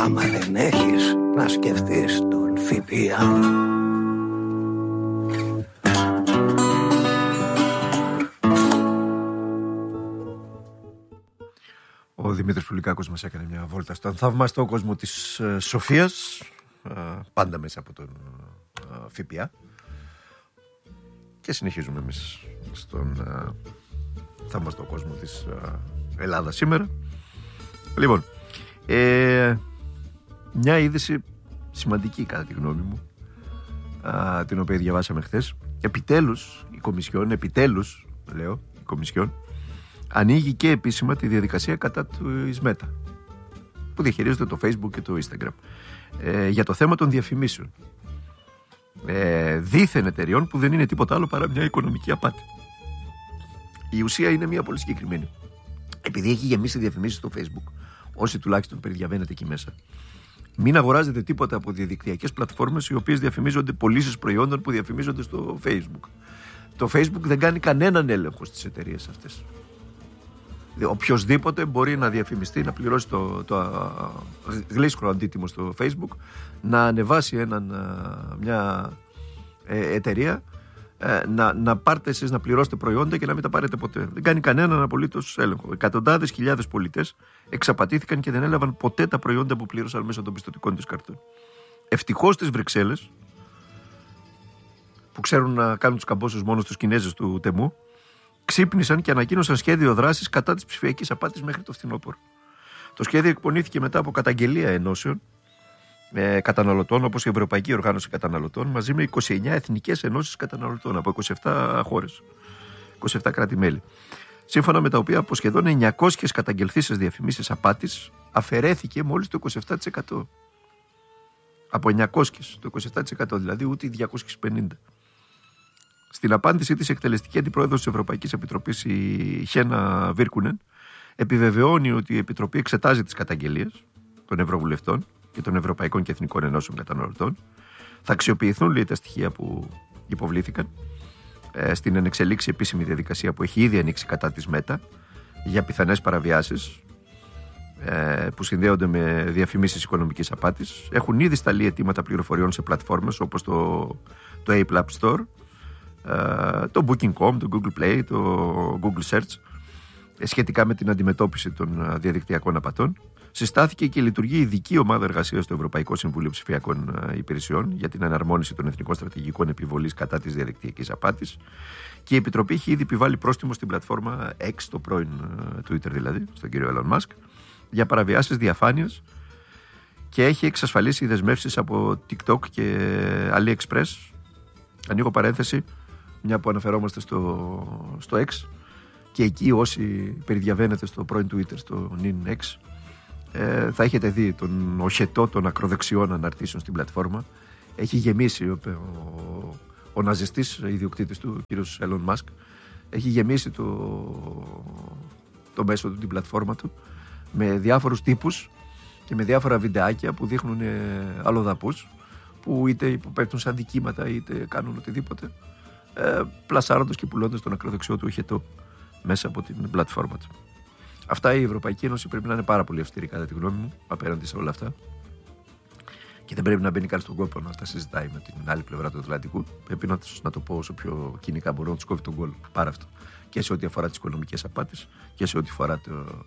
άμα δεν έχεις να σκεφτείς τον ΦΠΑ. Ο Δημήτρης Πουλικάκος μας έκανε μια βόλτα στον θαυμαστό κόσμο της Σοφίας, πάντα μέσα από τον ΦΠΑ. Και συνεχίζουμε εμείς στον θαυμαστό κόσμο της Ελλάδας σήμερα. Λοιπόν, μια είδηση σημαντική κατά τη γνώμη μου, την οποία διαβάσαμε χθες. Επιτέλους η Κομισιόν ανοίγει και επίσημα τη διαδικασία κατά της Meta, που διαχειρίζεται το Facebook και το Instagram, για το θέμα των διαφημίσεων δήθεν εταιριών που δεν είναι τίποτα άλλο παρά μια οικονομική απάτη. Η ουσία είναι μια πολύ συγκεκριμένη. Επειδή έχει γεμίσει διαφημίσεις στο Facebook, όσοι τουλάχιστον περιδιαβαίνετε εκεί μέσα, μην αγοράζετε τίποτα από διαδικτυακές πλατφόρμες οι οποίες διαφημίζονται πωλήσεις προϊόντων που διαφημίζονται στο Facebook. Το Facebook δεν κάνει κανέναν έλεγχο στις εταιρείες αυτές. Οποιοςδήποτε μπορεί να διαφημιστεί, να πληρώσει το γλύσκρο αντίτιμο στο Facebook, να ανεβάσει μια εταιρεία, να πάρετε εσείς να πληρώσετε προϊόντα και να μην τα πάρετε ποτέ. Δεν κάνει κανέναν απολύτως έλεγχο. Εκατοντάδες χιλιάδες πολιτές εξαπατήθηκαν και δεν έλαβαν ποτέ τα προϊόντα που πλήρωσαν μέσω των πιστωτικών τους καρτών. Ευτυχώς στις Βρυξέλλες, που ξέρουν να κάνουν τους καμπόσους μόνο στους Κινέζους του Τεμού, ξύπνησαν και ανακοίνωσαν σχέδιο δράσης κατά της ψηφιακής απάτης μέχρι το φθινόπωρο. Το σχέδιο εκπονήθηκε μετά από καταγγελία ενώσεων καταναλωτών, όπως η Ευρωπαϊκή Οργάνωση Καταναλωτών, μαζί με 29 εθνικές ενώσεις καταναλωτών από 27 χώρες, 27 κράτη-μέλη. Σύμφωνα με τα οποία από σχεδόν 900 καταγγελθήσεις διαφημίσεις απάτης αφαιρέθηκε μόλις το 27%. Από 900, το 27%, δηλαδή ούτε οι 250. Στην απάντησή της, η εκτελεστική αντιπρόεδρος της Ευρωπαϊκής Επιτροπής, η Χένα Βίρκουνεν, επιβεβαιώνει ότι η Επιτροπή εξετάζει τις καταγγελίες των Ευρωβουλευτών και των Ευρωπαϊκών και Εθνικών Ενώσεων Καταναλωτών. Θα αξιοποιηθούν, λέει, τα στοιχεία που υποβλήθηκαν στην ενεξελίξη επίσημη διαδικασία που έχει ήδη ανοίξει κατά της Meta για πιθανές παραβιάσεις που συνδέονται με διαφημίσεις οικονομικής απάτης. Έχουν ήδη σταλεί αιτήματα πληροφοριών σε πλατφόρμες όπως το Apple App Store, το Booking.com, το Google Play, το Google Search, σχετικά με την αντιμετώπιση των διαδικτυακών απατών. Συστάθηκε και λειτουργεί ειδική ομάδα εργασίας στο Ευρωπαϊκό Συμβούλιο Ψηφιακών Υπηρεσιών για την εναρμόνιση των εθνικών στρατηγικών επιβολής κατά της διαδικτυακής απάτης. Και η Επιτροπή έχει ήδη επιβάλει πρόστιμο στην πλατφόρμα X, το πρώην Twitter δηλαδή, στον κύριο Elon Musk, για παραβιάσεις διαφάνειας και έχει εξασφαλίσει δεσμεύσεις από TikTok και AliExpress. Ανοίγω παρένθεση, μια που αναφερόμαστε στο X, και εκεί όσοι περιδιαβαίνετε στο πρώην Twitter, στο νυν X, θα έχετε δει τον οχετό των ακροδεξιών αναρτήσεων στην πλατφόρμα. Έχει γεμίσει ο ναζιστής ιδιοκτήτης του, ο κύριος Elon Musk, έχει γεμίσει το μέσο του, την πλατφόρμα του, με διάφορους τύπους και με διάφορα βιντεάκια που δείχνουν αλλοδαπούς που είτε υποπέπτουν σε αντικείμενα είτε κάνουν οτιδήποτε, πλασάροντας και πουλώντας τον ακροδεξιό του οχετό μέσα από την πλατφόρμα του. Αυτά η Ευρωπαϊκή Ένωση πρέπει να είναι πάρα πολύ αυστηρή, κατά τη γνώμη μου, απέναντι σε όλα αυτά. Και δεν πρέπει να μπαίνει καν στον κόπο να τα συζητάει με την άλλη πλευρά του Ατλαντικού. Πρέπει να το πω όσο πιο κοινικά μπορώ, να του κόβει τον κόλλο. Πάρα αυτό. Και σε ό,τι αφορά τις οικονομικές απάτες και σε ό,τι αφορά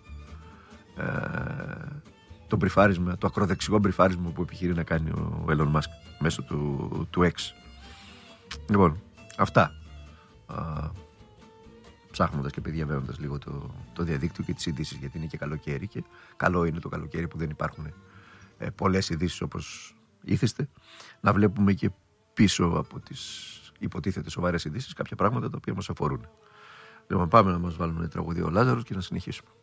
το μπριφάρισμα, το ακροδεξιό μπριφάρισμα που επιχειρεί να κάνει ο Elon Musk μέσω του X. Λοιπόν, αυτά. Ψάχνοντας και διαβαίνοντας λίγο το διαδίκτυο και τις ειδήσεις, γιατί είναι και καλοκαίρι και καλό είναι το καλοκαίρι που δεν υπάρχουν πολλές ειδήσεις όπως ήθιστε, να βλέπουμε και πίσω από τις υποτίθεται σοβαρές ειδήσεις κάποια πράγματα τα οποία μας αφορούν. Λοιπόν, πάμε να μας βάλουμε τραγούδι ο Λάζαρος και να συνεχίσουμε.